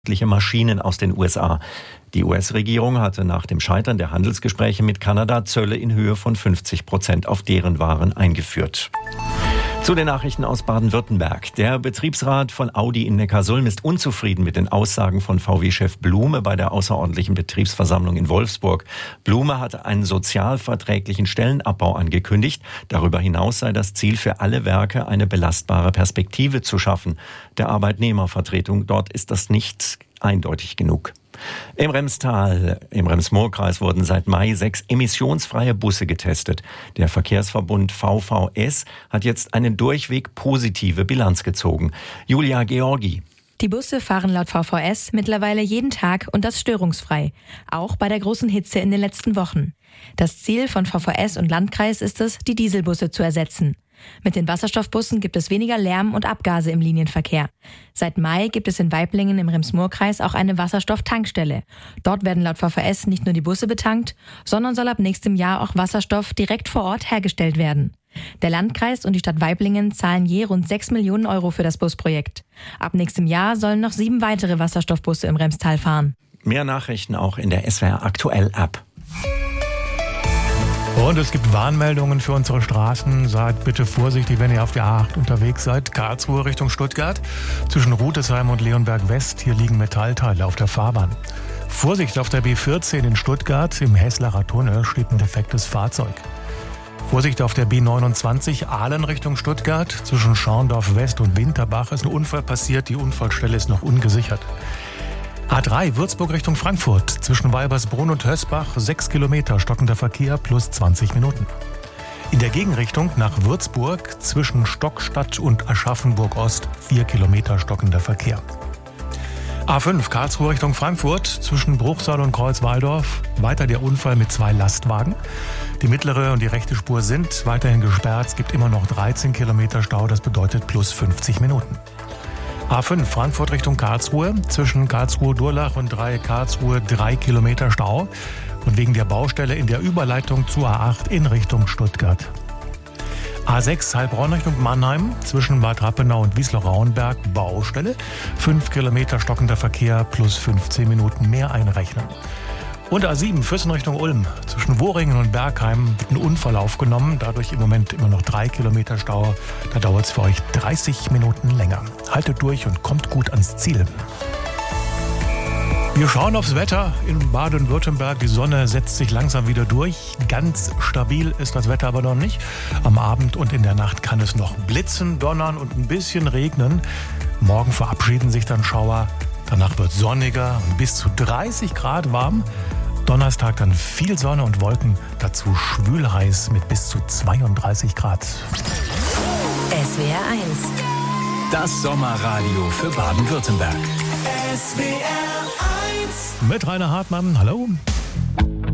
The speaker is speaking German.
Maschinen aus den USA. Die US-Regierung hatte nach dem Scheitern der Handelsgespräche mit Kanada Zölle in Höhe von 50% auf deren Waren eingeführt. Zu den Nachrichten aus Baden-Württemberg. Der Betriebsrat von Audi in Neckarsulm ist unzufrieden mit den Aussagen von VW-Chef Blume bei der außerordentlichen Betriebsversammlung in Wolfsburg. Blume hatte einen sozialverträglichen Stellenabbau angekündigt. Darüber hinaus sei das Ziel für alle Werke, eine belastbare Perspektive zu schaffen. Der Arbeitnehmervertretung dort ist das nicht eindeutig genug. Im Remstal, im Rems-Murr-Kreis wurden seit Mai 6 emissionsfreie Busse getestet. Der Verkehrsverbund VVS hat jetzt eine durchweg positive Bilanz gezogen. Julia Georgi. Die Busse fahren laut VVS mittlerweile jeden Tag und das störungsfrei. Auch bei der großen Hitze in den letzten Wochen. Das Ziel von VVS und Landkreis ist es, die Dieselbusse zu ersetzen. Mit den Wasserstoffbussen gibt es weniger Lärm und Abgase im Linienverkehr. Seit Mai gibt es in Waiblingen im Rems-Murr-Kreis auch eine Wasserstofftankstelle. Dort werden laut VVS nicht nur die Busse betankt, sondern soll ab nächstem Jahr auch Wasserstoff direkt vor Ort hergestellt werden. Der Landkreis und die Stadt Waiblingen zahlen je rund 6 Millionen Euro für das Busprojekt. Ab nächstem Jahr sollen noch 7 weitere Wasserstoffbusse im Remstal fahren. Mehr Nachrichten auch in der SWR Aktuell App. Und es gibt Warnmeldungen für unsere Straßen. Seid bitte vorsichtig, wenn ihr auf der A8 unterwegs seid. Karlsruhe Richtung Stuttgart. Zwischen Rudesheim und Leonberg West. Hier liegen Metallteile auf der Fahrbahn. Vorsicht auf der B14 in Stuttgart. Im Heslacher Tunnel steht ein defektes Fahrzeug. Vorsicht auf der B29 Ahlen Richtung Stuttgart. Zwischen Schorndorf West und Winterbach ist ein Unfall passiert. Die Unfallstelle ist noch ungesichert. A3 Würzburg Richtung Frankfurt. Zwischen Weibersbrunn und Hösbach 6 Kilometer stockender Verkehr plus 20 Minuten. In der Gegenrichtung nach Würzburg zwischen Stockstadt und Aschaffenburg Ost 4 Kilometer stockender Verkehr. A5 Karlsruhe Richtung Frankfurt. Zwischen Bruchsal und Kreuzwaldorf weiter der Unfall mit 2 Lastwagen. Die mittlere und die rechte Spur sind weiterhin gesperrt. Es gibt immer noch 13 Kilometer Stau. Das bedeutet plus 50 Minuten. A5 Frankfurt Richtung Karlsruhe, zwischen Karlsruhe-Durlach und Karlsruhe 3 Kilometer Stau und wegen der Baustelle in der Überleitung zur A8 in Richtung Stuttgart. A6 Heilbronn Richtung Mannheim, zwischen Bad Rappenau und Wiesloch-Rauenberg Baustelle, 5 Kilometer stockender Verkehr plus 15 Minuten mehr einrechnen. Und A7 Füssen Richtung Ulm, zwischen Wohringen und Bergheim wird ein Unfall aufgenommen, dadurch im Moment immer noch 3 Kilometer Stau. Da dauert es für euch 30 Minuten länger. Haltet durch und kommt gut ans Ziel. Wir schauen aufs Wetter in Baden-Württemberg. Die Sonne setzt sich langsam wieder durch. Ganz stabil ist das Wetter aber noch nicht. Am Abend und in der Nacht kann es noch blitzen, donnern und ein bisschen regnen. Morgen verabschieden sich dann Schauer. Danach wird sonniger und bis zu 30 Grad warm. Donnerstag dann viel Sonne und Wolken, dazu schwül-heiß mit bis zu 32 Grad. SWR 1. Das Sommerradio für Baden-Württemberg. SWR 1. Mit Rainer Hartmann, hallo.